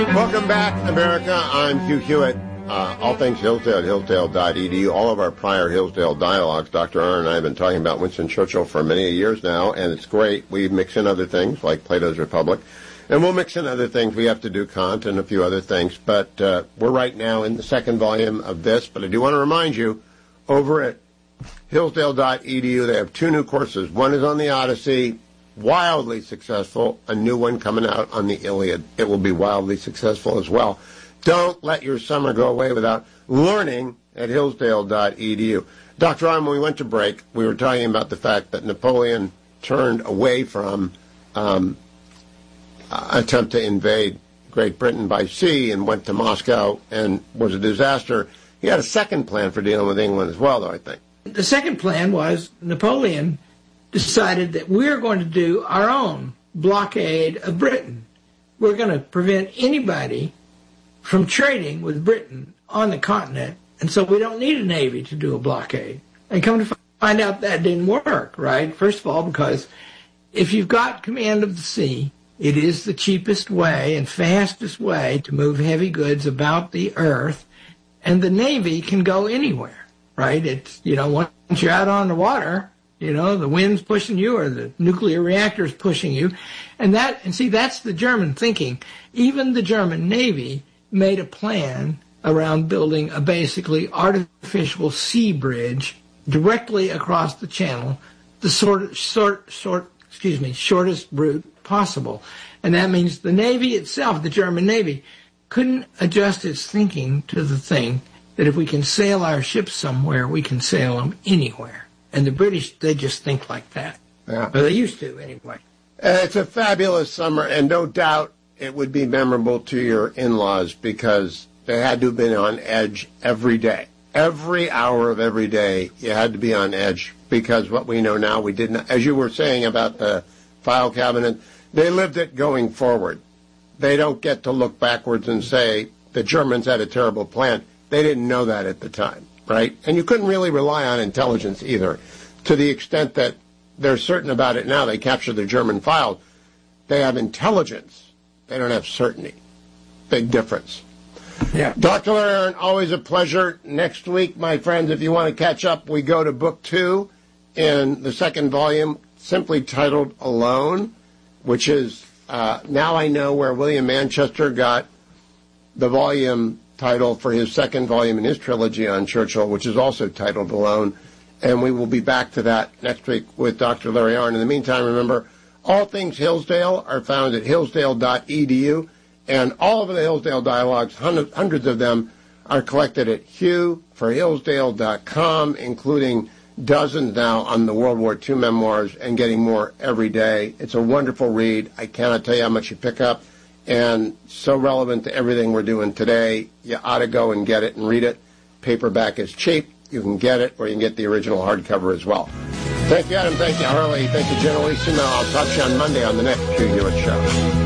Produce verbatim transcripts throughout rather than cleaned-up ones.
Welcome back, America. I'm Hugh Hewitt. Uh, all things Hillsdale at hillsdale dot e d u. All of our prior Hillsdale dialogues, Doctor Aaron and I have been talking about Winston Churchill for many years now, and it's great. We mix in other things like Plato's Republic, and we'll mix in other things. We have to do Kant and a few other things, but uh, we're right now in the second volume of this. But I do want to remind you, over at hillsdale dot e d u, they have two new courses. One is on the Odyssey, wildly successful. A new one coming out on the Iliad. It will be wildly successful as well. Don't let your summer go away without learning at hillsdale dot e d u. Doctor Ron, when we went to break, we were talking about the fact that Napoleon turned away from um, uh, attempt to invade Great Britain by sea and went to Moscow and was a disaster. He had a second plan for dealing with England as well, though, I think. The second plan was Napoleon decided that we're going to do our own blockade of Britain. We're going to prevent anybody from trading with Britain on the continent, and so we don't need a navy to do a blockade. And come to find out that didn't work, right? First of all, because if you've got command of the sea, it is the cheapest way and fastest way to move heavy goods about the earth, and the navy can go anywhere, right? It's, you know, once you're out on the water, you know, the wind's pushing you or the nuclear reactor's pushing you. And that, and see, that's the German thinking. Even the German Navy made a plan around building a basically artificial sea bridge directly across the channel, the sort, sort, sort, excuse me, shortest route possible. And that means the Navy itself, the German Navy, couldn't adjust its thinking to the thing that if we can sail our ships somewhere, we can sail them anywhere. And the British, they just think like that. Yeah. Or they used to, anyway. Uh, it's a fabulous summer, and no doubt it would be memorable to your in-laws because they had to have been on edge every day. Every hour of every day, you had to be on edge because what we know now, we didn't. As you were saying about the file cabinet, they lived it going forward. They don't get to look backwards and say the Germans had a terrible plan. They didn't know that at the time, right? And you couldn't really rely on intelligence either, to the extent that they're certain about it now. They captured the German files. They have intelligence. They don't have certainty. Big difference. Yeah. Doctor Aaron, always a pleasure. Next week, my friends, if you want to catch up, we go to book two in the second volume, simply titled Alone, which is uh, Now I Know Where William Manchester got the volume title for his second volume in his trilogy on Churchill, which is also titled Alone. And we will be back to that next week with Doctor Larry Arnn. In the meantime, remember, all things Hillsdale are found at hillsdale dot e d u, and all of the Hillsdale dialogues, hundreds, hundreds of them, are collected at hugh for hillsdale dot com, including dozens now on the World War Two memoirs and getting more every day. It's a wonderful read. I cannot tell you how much you pick up, and so relevant to everything we're doing today. You ought to go and get it and read it. Paperback is cheap. You can get it, or you can get the original hardcover as well. Thank you, Adam. Thank you, Harley. Thank you, Generalissimo. I'll talk to you on Monday on the next Hugh Hewitt Show.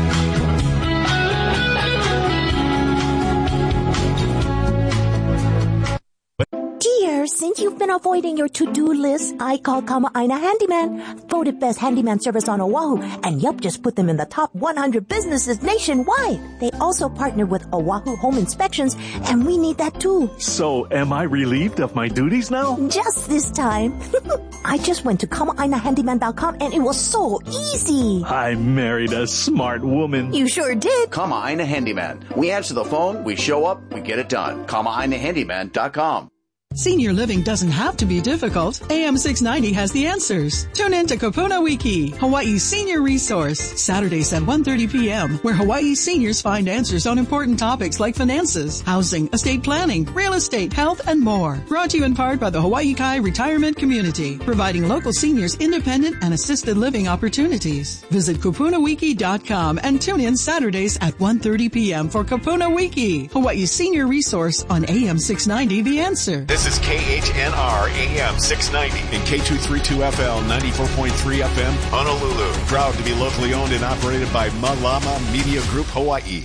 Since you've been avoiding your to-do list, I called Kama'aina Handyman, voted best handyman service on Oahu, and yup, just put them in the top one hundred businesses nationwide. They also partnered with Oahu Home Inspections, and we need that too. So, am I relieved of my duties now? Just this time. I just went to Kama'aina Handyman dot com, and it was so easy. I married a smart woman. You sure did. Kama'aina Handyman. We answer the phone, we show up, we get it done. Kama'aina Handyman dot com. Senior living doesn't have to be difficult. A M six ninety has the answers. Tune in to Kapuna Wiki, Hawaii's senior resource, Saturdays at one thirty p.m., where Hawaii seniors find answers on important topics like finances, housing, estate planning, real estate, health, and more. Brought to you in part by the Hawaii Kai Retirement Community, providing local seniors independent and assisted living opportunities. Visit kapuna wiki dot com and tune in Saturdays at one thirty p.m. for Kapuna Wiki, Hawaii's senior resource on A M six ninety The Answer. This is K H N R A M six ninety and K two thirty-two F L ninety-four point three F M Honolulu. Proud to be locally owned and operated by Malama Media Group Hawaii.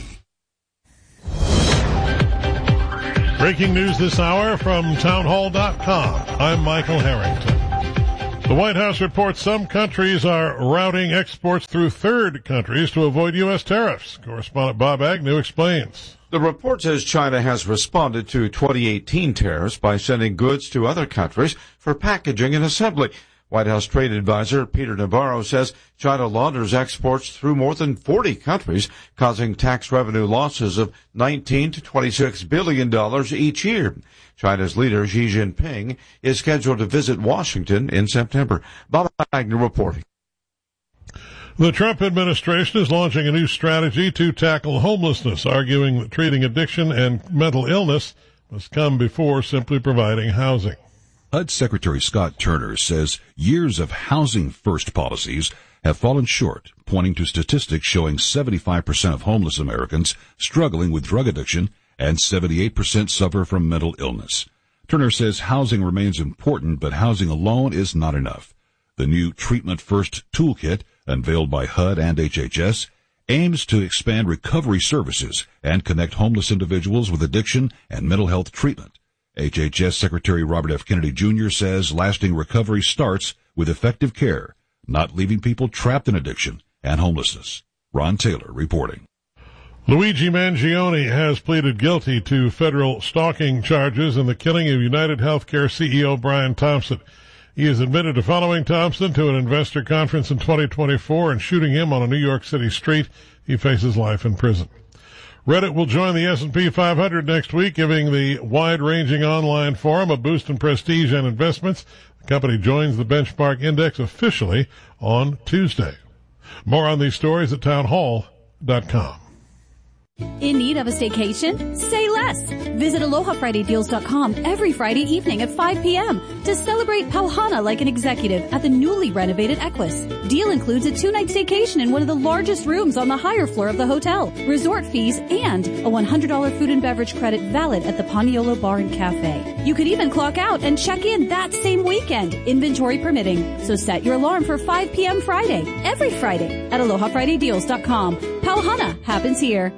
Breaking news this hour from townhall dot com. I'm Michael Harrington. The White House reports some countries are routing exports through third countries to avoid U S tariffs. Correspondent Bob Agnew explains. The report says China has responded to twenty eighteen tariffs by sending goods to other countries for packaging and assembly. White House trade advisor Peter Navarro says China launders exports through more than forty countries, causing tax revenue losses of nineteen to twenty-six billion dollars each year. China's leader Xi Jinping is scheduled to visit Washington in September. Bob Agnew reporting. The Trump administration is launching a new strategy to tackle homelessness, arguing that treating addiction and mental illness must come before simply providing housing. H U D Secretary Scott Turner says years of housing-first policies have fallen short, pointing to statistics showing seventy-five percent of homeless Americans struggling with drug addiction and seventy-eight percent suffer from mental illness. Turner says housing remains important, but housing alone is not enough. The new Treatment First Toolkit, unveiled by H U D and H H S, aims to expand recovery services and connect homeless individuals with addiction and mental health treatment. H H S Secretary Robert F. Kennedy Junior says lasting recovery starts with effective care, not leaving people trapped in addiction and homelessness. Ron Taylor reporting. Luigi Mangione has pleaded guilty to federal stalking charges in the killing of United Healthcare C E O Brian Thompson. He is admitted to following Thompson to an investor conference in twenty twenty-four and shooting him on a New York City street. He faces life in prison. Reddit will join the S and P five hundred next week, giving the wide-ranging online forum a boost in prestige and investments. The company joins the benchmark index officially on Tuesday. More on these stories at townhall dot com. In need of a staycation? Say less. Visit aloha friday deals dot com every Friday evening at five p.m. to celebrate Pauhana like an executive at the newly renovated Equus. Deal includes a two-night staycation in one of the largest rooms on the higher floor of the hotel, resort fees, and a one hundred dollars food and beverage credit valid at the Paniolo Bar and Cafe. You could even clock out and check in that same weekend, inventory permitting. So set your alarm for five p.m. Friday, every Friday at aloha friday deals dot com. Pauhana happens here.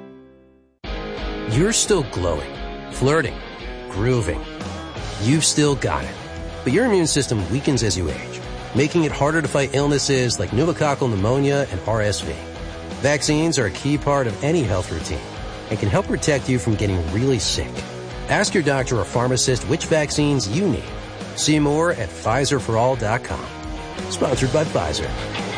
You're still glowing, flirting, grooving. You've still got it. But your immune system weakens as you age, making it harder to fight illnesses like pneumococcal pneumonia and R S V. Vaccines are a key part of any health routine and can help protect you from getting really sick. Ask your doctor or pharmacist which vaccines you need. See more at Pfizer for all dot com. Sponsored by Pfizer.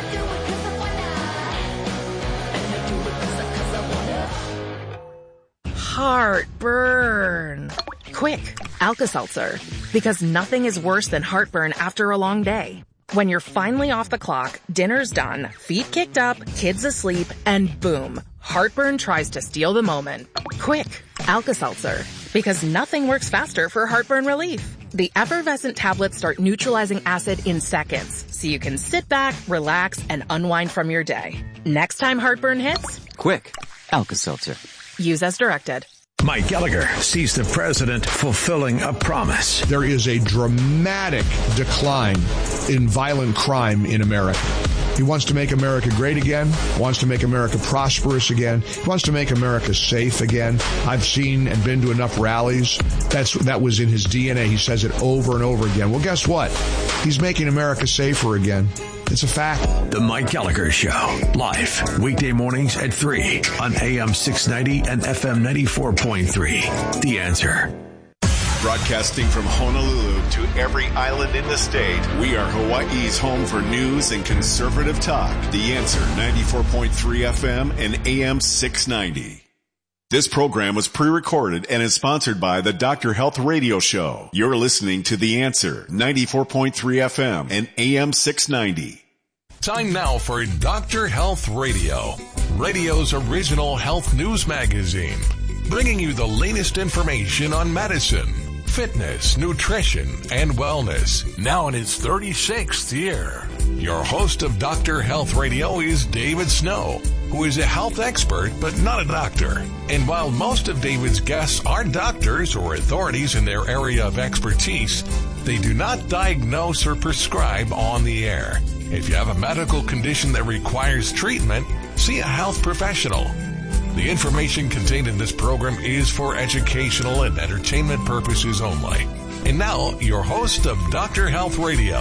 Heartburn. Quick, Alka-Seltzer. Because nothing is worse than heartburn after a long day. When you're finally off the clock, dinner's done, feet kicked up, kids asleep, and boom, heartburn tries to steal the moment. Quick, Alka-Seltzer. Because nothing works faster for heartburn relief. The effervescent tablets start neutralizing acid in seconds, so you can sit back, relax, and unwind from your day. Next time heartburn hits, quick, Alka-Seltzer. Use as directed. Mike Gallagher sees the president fulfilling a promise. There is a dramatic decline in violent crime in America. He wants to make America great again, wants to make America prosperous again, he wants to make America safe again. I've seen and been to enough rallies. That's, that was in his D N A. He says it over and over again. Well, guess what? He's making America safer again. It's a fact. The Mike Gallagher Show, live weekday mornings at three on A M six ninety and F M ninety-four point three. The Answer. Broadcasting from Honolulu to every island in the state, we are Hawaii's home for news and conservative talk. The Answer, ninety-four point three F M and A M six ninety. This program was pre-recorded and is sponsored by the Doctor Health Radio Show. You're listening to The Answer, ninety-four point three F M and A M six ninety. Time now for Doctor Health Radio, radio's original health news magazine, bringing you the latest information on medicine, fitness, nutrition, and wellness, now in its thirty-sixth year. Your host of Doctor Health Radio is David Snow, who is a health expert but not a doctor. And while most of David's guests are doctors or authorities in their area of expertise, they do not diagnose or prescribe on the air. If you have a medical condition that requires treatment, see a health professional. The information contained in this program is for educational and entertainment purposes only. And now, your host of Doctor Health Radio,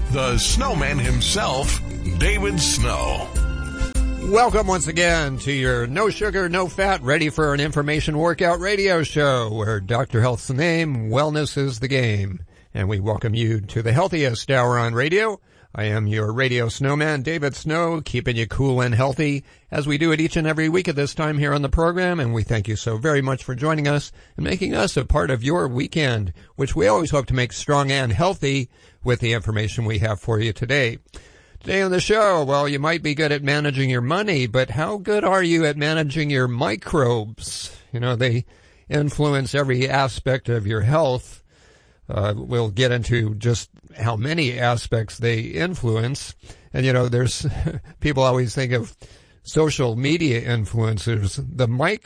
the snowman himself, David Snow. Welcome once again to your no sugar, no fat, ready for an information workout radio show where Doctor Health's the name, wellness is the game. And we welcome you to the healthiest hour on radio. I am your radio snowman, David Snow, keeping you cool and healthy as we do it each and every week at this time here on the program. And we thank you so very much for joining us and making us a part of your weekend, which we always hope to make strong and healthy with the information we have for you today. Today on the show, well, you might be good at managing your money, but how good are you at managing your microbes? You know, they influence every aspect of your health. Uh, we'll get into just how many aspects they influence. And, you know, there's people always think of social media influencers. The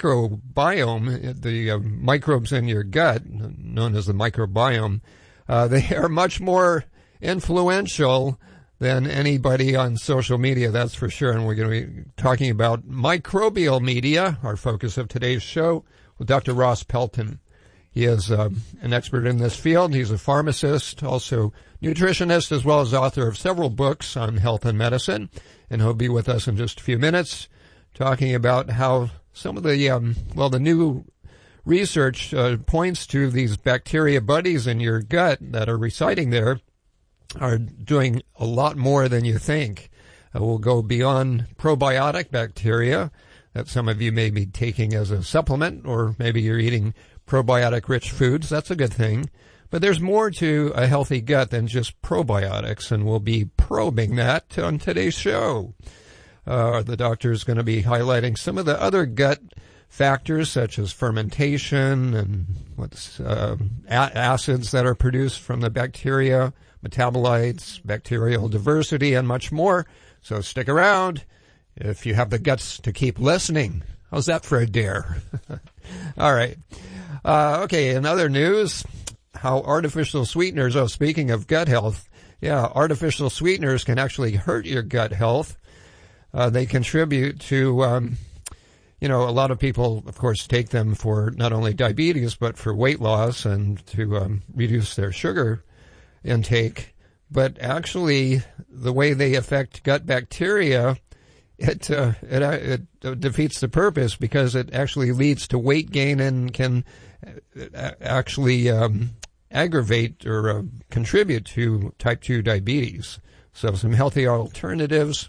microbiome, the uh, microbes in your gut, known as the microbiome, uh, they are much more influential than anybody on social media, that's for sure. And we're going to be talking about microbial media, our focus of today's show, with Doctor Ross Pelton. He is uh, an expert in this field. He's a pharmacist, also nutritionist, as well as author of several books on health and medicine. And he'll be with us in just a few minutes talking about how some of the, um, well, the new research uh, points to these bacteria buddies in your gut that are residing there are doing a lot more than you think. Uh, we'll go beyond probiotic bacteria that some of you may be taking as a supplement, or maybe you're eating probiotic-rich foods. That's a good thing. But there's more to a healthy gut than just probiotics, and we'll be probing that on today's show. Uh, the doctor is going to be highlighting some of the other gut factors, such as fermentation and what's uh, a- acids that are produced from the bacteria, metabolites, bacterial diversity, and much more. So stick around if you have the guts to keep listening. How's that for a dare? All right. Uh, okay, in other news, how artificial sweeteners, oh, speaking of gut health, yeah, artificial sweeteners can actually hurt your gut health. Uh, they contribute to, um, you know, a lot of people, of course, take them for not only diabetes, but for weight loss and to um, reduce their sugar intake. But actually, the way they affect gut bacteria, it, uh, it, it defeats the purpose, because it actually leads to weight gain and can actually um, aggravate or uh, contribute to type two diabetes. So some healthy alternatives.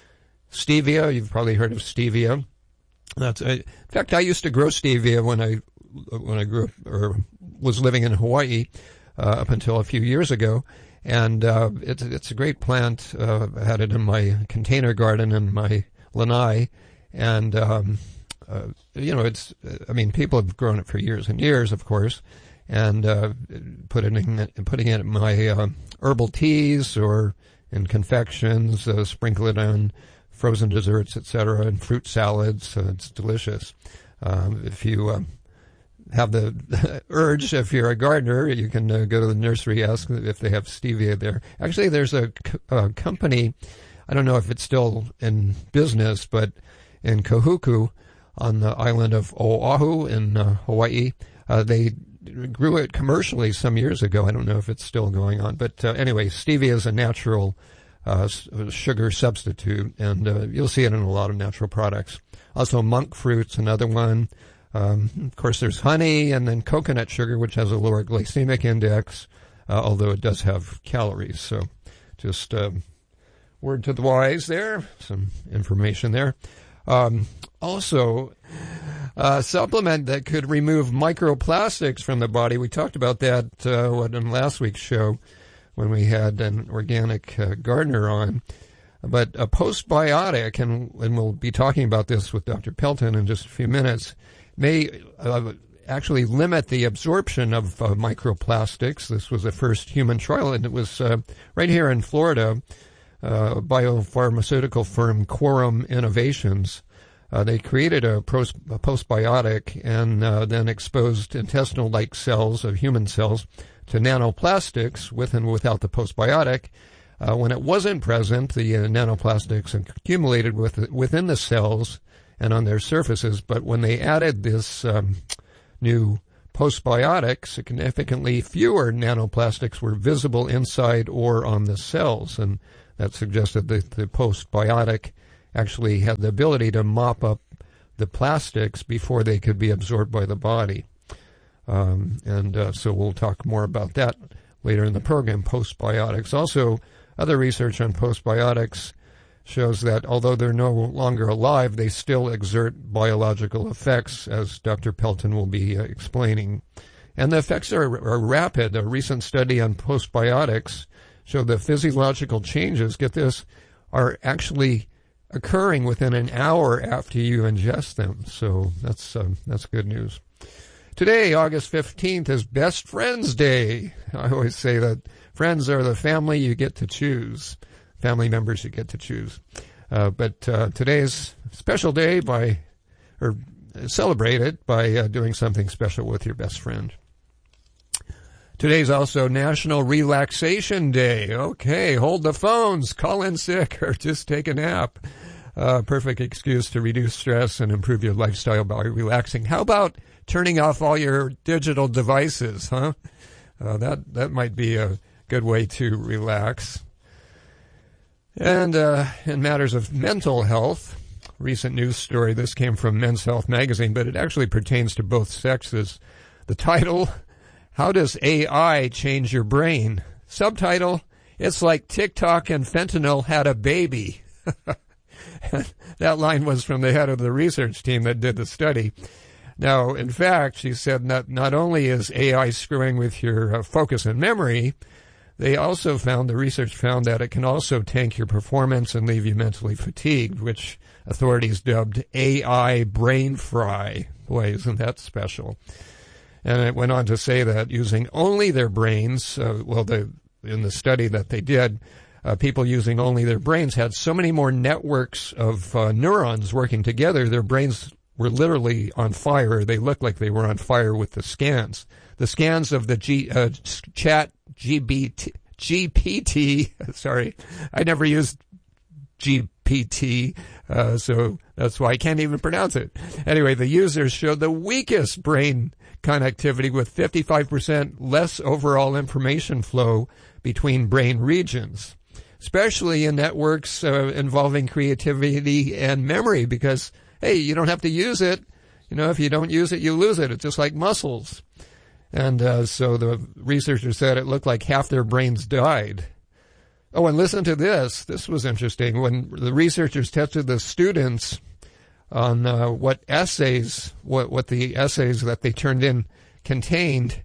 Stevia, you've probably heard of stevia. That's uh, in fact, I used to grow stevia when I when I grew up or was living in Hawaii uh, up until a few years ago. And uh, it's it's a great plant. Uh, I had it in my container garden in my lanai, and um, uh, you know, it's. I mean, people have grown it for years and years, of course, and uh, put it in, putting it in my uh, herbal teas or in confections, uh, sprinkle it on frozen desserts, et cetera, and fruit salads. Uh, it's delicious. Um, if you uh, have the urge, if you're a gardener, you can uh, go to the nursery, ask if they have stevia there. Actually, there's a, a company, I don't know if it's still in business, but in Kahuku on the island of Oahu in uh, Hawaii, uh, they grew it commercially some years ago. I don't know if it's still going on. But uh, anyway, stevia is a natural uh, sugar substitute, and uh, you'll see it in a lot of natural products. Also, monk fruit's another one. Um, of course, there's honey, and then coconut sugar, which has a lower glycemic index, uh, although it does have calories. So just uh, word to the wise there, some information there. Um, also, a supplement that could remove microplastics from the body. We talked about that uh, what, in last week's show when we had an organic uh, gardener on. But a postbiotic, and, and we'll be talking about this with Doctor Pelton in just a few minutes, may uh, actually limit the absorption of uh, microplastics. This was the first human trial, and it was uh, right here in Florida. Uh, biopharmaceutical firm Quorum Innovations. Uh, they created a, pros- a postbiotic and uh, then exposed intestinal-like cells of human cells to nanoplastics with and without the postbiotic. Uh, when it wasn't present, the uh, nanoplastics accumulated with, within the cells and on their surfaces. But when they added this um, new postbiotic, significantly fewer nanoplastics were visible inside or on the cells, and that suggested that the postbiotic actually had the ability to mop up the plastics before they could be absorbed by the body. Um, and uh, so we'll talk more about that later in the program, postbiotics. Also, other research on postbiotics shows that although they're no longer alive, they still exert biological effects, as Doctor Pelton will be uh, explaining. And the effects are, are rapid. A recent study on postbiotics showed that physiological changes, get this, are actually occurring within an hour after you ingest them. So that's um, that's good news. Today, August fifteenth, is Best Friends Day. I always say that friends are the family you get to choose. Family members you get to choose. Uh, but uh, today's special day by, or celebrate it by uh, doing something special with your best friend. Today's also National Relaxation Day. Okay, hold the phones, call in sick, or just take a nap. Uh, perfect excuse to reduce stress and improve your lifestyle by relaxing. How about turning off all your digital devices, huh? Uh, that, that might be a good way to relax. And uh, in matters of mental health, recent news story, this came from Men's Health magazine, but it actually pertains to both sexes. The title, How Does A I Change Your Brain? Subtitle, It's Like TikTok and Fentanyl Had a Baby. That line was from the head of the research team that did the study. Now, in fact, she said that not only is A I screwing with your uh, focus and memory, they also found, the research found that it can also tank your performance and leave you mentally fatigued, which authorities dubbed A I brain fry. Boy, isn't that special. And it went on to say that using only their brains, uh, well, the, in the study that they did, uh, people using only their brains had so many more networks of uh, neurons working together, their brains were literally on fire. They looked like they were on fire with the scans. The scans of the G, uh, chat G B T, G P T, sorry, I never used G P T, uh, so that's why I can't even pronounce it. Anyway, the users showed the weakest brain connectivity with fifty-five percent less overall information flow between brain regions, especially in networks uh, involving creativity and memory, because, hey, you don't have to use it. You know, if you don't use it, you lose it. It's just like muscles. And uh, so the researchers said it looked like half their brains died. Oh, and listen to this. This was interesting. When the researchers tested the students on uh, what essays, what, what the essays that they turned in contained,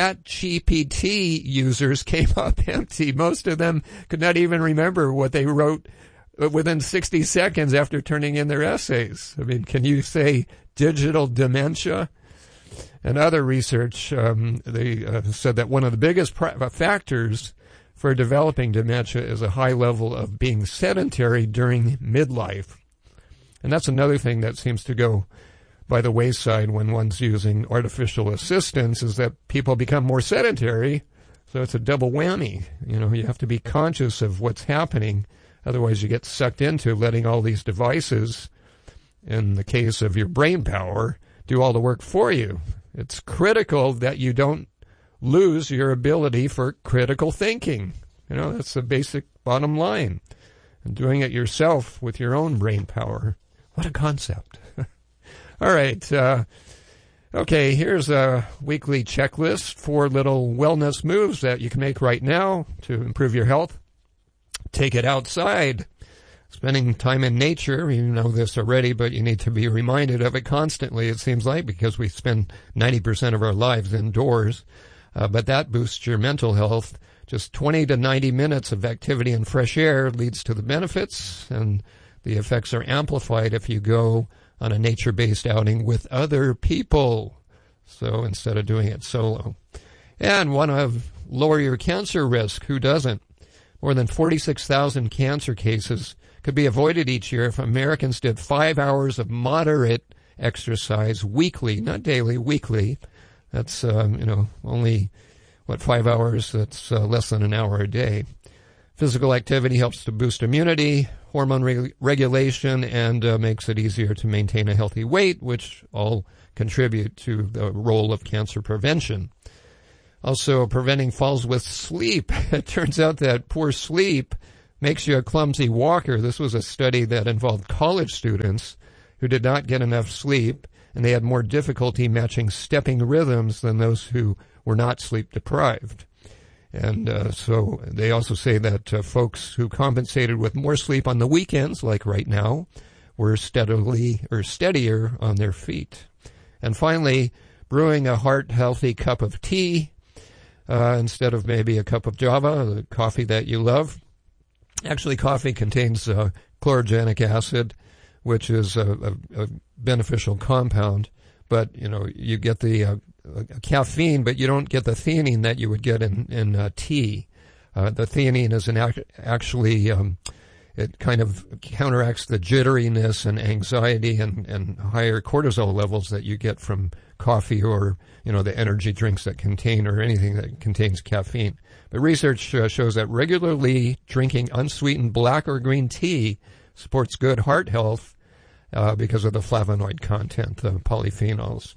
ChatGPT users came up empty. Most of them could not even remember what they wrote within sixty seconds after turning in their essays. I mean, can you say digital dementia? And other research, um, they uh, said that one of the biggest pr- factors for developing dementia is a high level of being sedentary during midlife. And that's another thing that seems to go by the wayside when one's using artificial assistance, is that people become more sedentary. So it's a double whammy. You know, you have to be conscious of what's happening. Otherwise, you get sucked into letting all these devices, in the case of your brain power, do all the work for you. It's critical that you don't lose your ability for critical thinking. You know, that's the basic bottom line. And doing it yourself with your own brain power. What a concept. All right. Uh, okay, here's a weekly checklist. Four little wellness moves that you can make right now to improve your health. Take it outside. Spending time in nature, you know this already, but you need to be reminded of it constantly, it seems like, because we spend ninety percent of our lives indoors. Uh, but that boosts your mental health. Just twenty to ninety minutes of activity in fresh air leads to the benefits, and the effects are amplified if you go on a nature-based outing with other people. So instead of doing it solo. And want to lower your cancer risk. Who doesn't? More than forty-six thousand cancer cases could be avoided each year if Americans did five hours of moderate exercise weekly, not daily, weekly. That's, um, you know, only, what, five hours? That's uh, less than an hour a day. Physical activity helps to boost immunity, hormone re- regulation and uh, makes it easier to maintain a healthy weight, which all contribute to the role of cancer prevention. Also, preventing falls with sleep. It turns out that poor sleep makes you a clumsy walker. This was a study that involved college students who did not get enough sleep, and they had more difficulty matching stepping rhythms than those who were not sleep deprived. And uh, so they also say that uh, folks who compensated with more sleep on the weekends, like right now, were steadily or steadier on their feet. And finally, brewing a heart-healthy cup of tea uh, instead of maybe a cup of Java, the coffee that you love. Actually, coffee contains uh, chlorogenic acid, which is a, a, a beneficial compound. But, you know, you get the uh, caffeine, but you don't get the theanine that you would get in, in uh, tea. Uh, the theanine is an act- actually, um, it kind of counteracts the jitteriness and anxiety and, and higher cortisol levels that you get from coffee or, you know, the energy drinks that contain or anything that contains caffeine. But research uh, shows that regularly drinking unsweetened black or green tea supports good heart health uh, because of the flavonoid content, the polyphenols.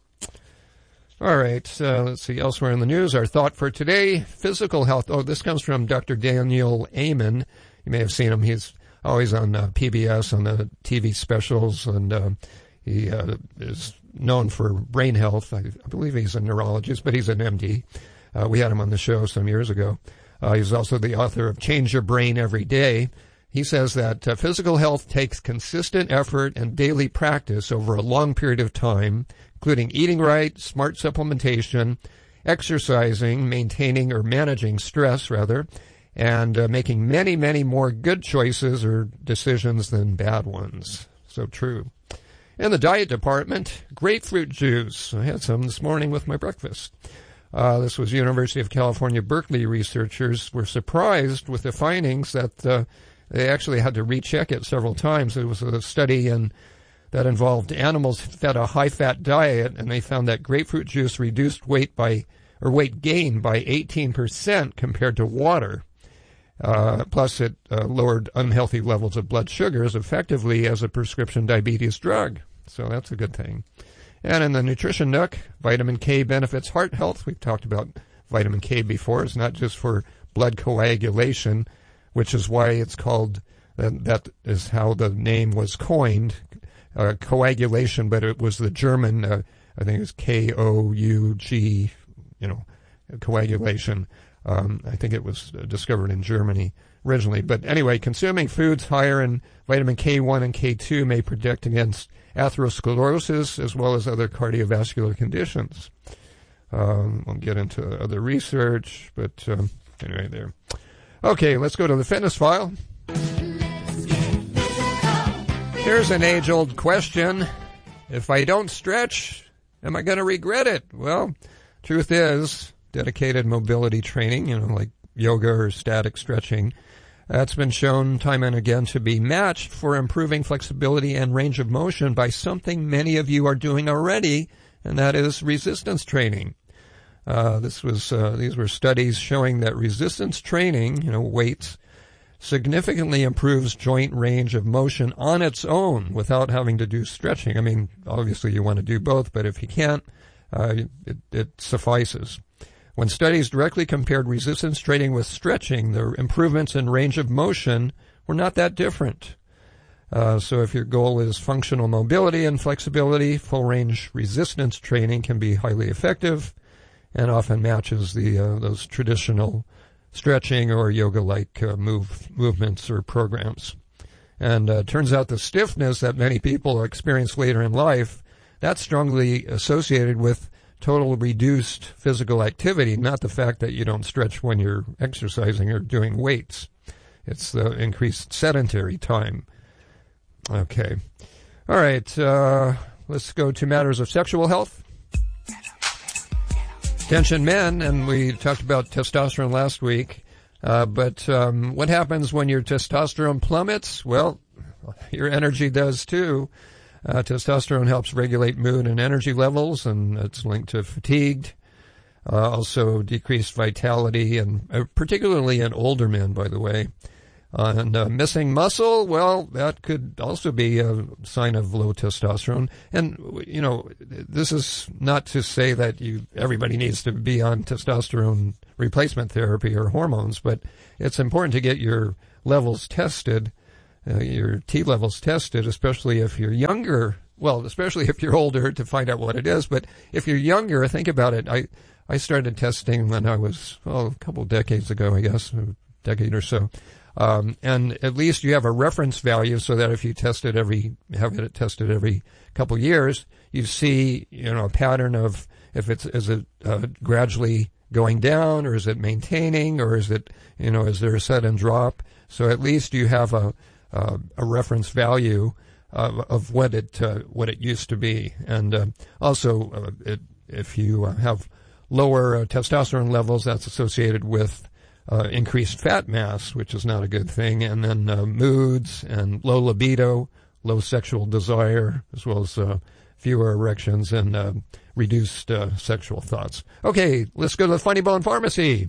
All right, uh, let's see, elsewhere in the news, our thought for today, physical health. Oh, this comes from Doctor Daniel Amen. You may have seen him. He's always on uh, P B S, on the T V specials, and uh, he uh, is known for brain health. I, I believe he's a neurologist, but he's an M D. Uh, we had him on the show some years ago. Uh, he's also the author of Change Your Brain Every Day. He says that uh, physical health takes consistent effort and daily practice over a long period of time, including eating right, smart supplementation, exercising, maintaining or managing stress, rather, and uh, making many, many more good choices or decisions than bad ones. So true. In the diet department, grapefruit juice. I had some this morning with my breakfast. Uh, this was University of California, Berkeley researchers were surprised with the findings that uh, they actually had to recheck it several times. It was a study in, that involved animals fed a high-fat diet, and they found that grapefruit juice reduced weight by or weight gain by eighteen percent compared to water. Uh, plus, it uh, lowered unhealthy levels of blood sugars effectively as a prescription diabetes drug. So that's a good thing. And in the Nutrition Nook, vitamin K benefits heart health. We've talked about vitamin K before. It's not just for blood coagulation, which is why it's called, uh, that is how the name was coined, uh, coagulation, but it was the German, uh, I think it was K O U G, you know, coagulation. Um, I think it was discovered in Germany originally. But anyway, consuming foods higher in vitamin K one and K two may protect against atherosclerosis as well as other cardiovascular conditions. Um, we'll get into other research, but um, anyway, there. Okay, let's go to the fitness file. Here's an age-old question. If I don't stretch, am I going to regret it? Well, truth is, dedicated mobility training, you know, like yoga or static stretching, that's been shown time and again to be matched for improving flexibility and range of motion by something many of you are doing already, and that is resistance training. Uh, this was uh, these were studies showing that resistance training, you know, weights, significantly improves joint range of motion on its own without having to do stretching. I mean, obviously you want to do both, but if you can't, uh, it, it suffices. When studies directly compared resistance training with stretching, the improvements in range of motion were not that different. Uh, so if your goal is functional mobility and flexibility, full-range resistance training can be highly effective and often matches the uh, those traditional stretching or yoga-like uh, move movements or programs. And uh, it turns out the stiffness that many people experience later in life, that's strongly associated with total reduced physical activity, not the fact that you don't stretch when you're exercising or doing weights. It's the increased sedentary time. Okay. All right. Uh, let's go to matters of sexual health. Attention men, and we talked about testosterone last week, uh, but um, what happens when your testosterone plummets? Well, your energy does too. Uh, testosterone helps regulate mood and energy levels, and it's linked to fatigued, uh, also decreased vitality, and uh, particularly in older men, by the way. Uh, and uh, missing muscle, well, that could also be a sign of low testosterone. And, you know, this is not to say that you everybody needs to be on testosterone replacement therapy or hormones, but it's important to get your levels tested, uh, your T levels tested, especially if you're younger. Well, especially if you're older, to find out what it is. But if you're younger, think about it. I, I started testing when I was, well, a couple of decades ago, I guess, a decade or so. Um, and at least you have a reference value so that if you test it every, have it tested every couple of years, you see, you know, a pattern of if it's, is it uh, gradually going down, or is it maintaining, or is it, you know, is there a sudden drop? So at least you have a, uh, a reference value of, of what it, uh, what it used to be. And, uh, also, uh, it, if you uh, have lower uh, testosterone levels, that's associated with Uh, increased fat mass, which is not a good thing, and then uh, moods and low libido, low sexual desire, as well as uh, fewer erections and uh, reduced uh, sexual thoughts. Okay, let's go to the Funny Bone Pharmacy.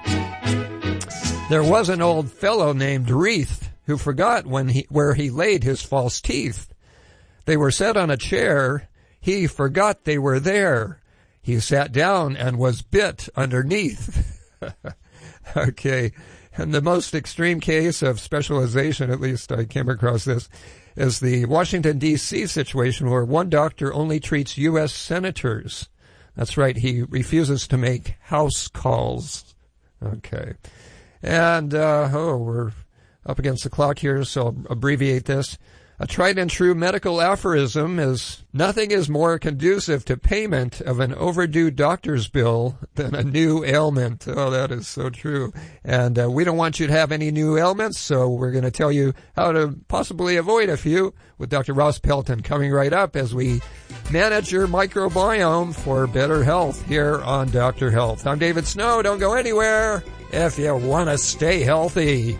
There was an old fellow named Wreath who forgot when he, where he laid his false teeth. They were set on a chair. He forgot they were there. He sat down and was bit underneath. Okay, and the most extreme case of specialization, at least I came across this, is the Washington, D C situation where one doctor only treats U S senators. That's right, he refuses to make house calls. Okay, and, uh, oh, we're up against the clock here, so I'll abbreviate this. A tried and true medical aphorism is, nothing is more conducive to payment of an overdue doctor's bill than a new ailment. Oh, that is so true. And uh, we don't want you to have any new ailments, so we're going to tell you how to possibly avoid a few with Doctor Ross Pelton coming right up as we manage your microbiome for better health here on Doctor Health. I'm David Snow. Don't go anywhere if you want to stay healthy.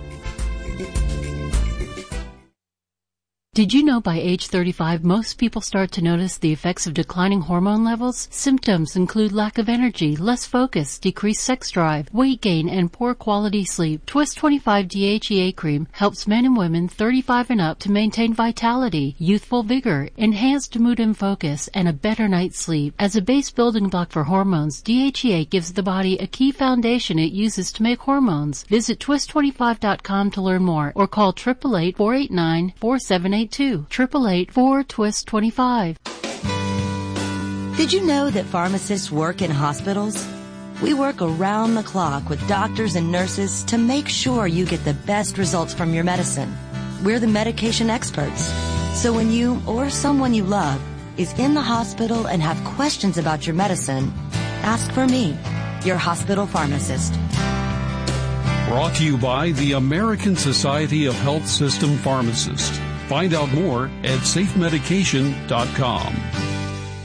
Did you know by age thirty-five, most people start to notice the effects of declining hormone levels? Symptoms include lack of energy, less focus, decreased sex drive, weight gain, and poor quality sleep. Twist twenty-five D H E A cream helps men and women thirty-five and up to maintain vitality, youthful vigor, enhanced mood and focus, and a better night's sleep. As a base building block for hormones, D H E A gives the body a key foundation it uses to make hormones. Visit twist twenty-five dot com to learn more, or call eight eight eight, four eight nine, four seven eight two. Triple eight four twist twenty five. Did you know that pharmacists work in hospitals? We work around the clock with doctors and nurses to make sure you get the best results from your medicine. We're the medication experts. So when you or someone you love is in the hospital and have questions about your medicine, ask for me, your hospital pharmacist. Brought to you by the American Society of Health System Pharmacists. Find out more at safe medication dot com.